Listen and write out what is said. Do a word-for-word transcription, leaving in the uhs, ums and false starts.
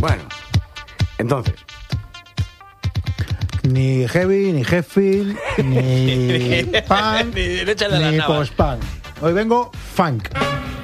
Bueno, entonces... Ni heavy, ni heavy, ni punk, Ni derecha de la ni nava. post-punk. Hoy vengo funk.